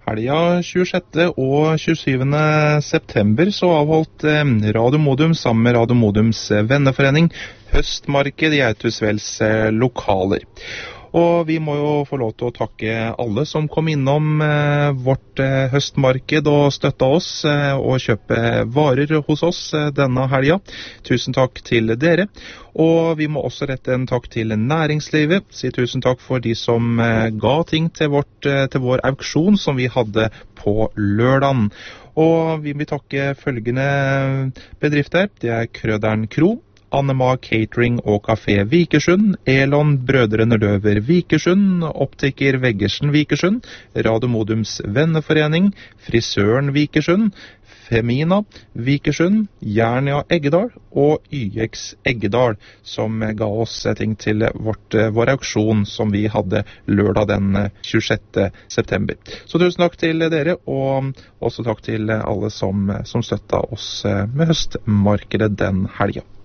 Helga 26. og 27. september så avholdt Radio Modum sammen med Radio Modums venneforening høstmarked i Autusvelds lokaler. Og vi må jo få lov til å takke alle som kom innom vårt høstmarked og støtta oss og kjøpe varer hos oss denne helga. Tusen takk til dere. Og vi må også rette en takk til næringslivet. Si tusen takk for de som ga ting til vår auksjon som vi hadde på lørdagen. Og vi vil takke følgende bedrifter. Det er Krøderen Kro, Annema Catering og Café Vikersund, Elon Brødrene Løver Vikersund, Optiker Veggersen Vikersund, Radio Modums venneforening, Frisøren Vikersund, Femina Vikersund, Jernia Eggedal og YX Eggedal, som ga oss ting til vår auksjon som vi hadde lørdag den 26. september. Så tusen takk til dere, og også takk til alle som støtta oss med høstmarkedet den helga.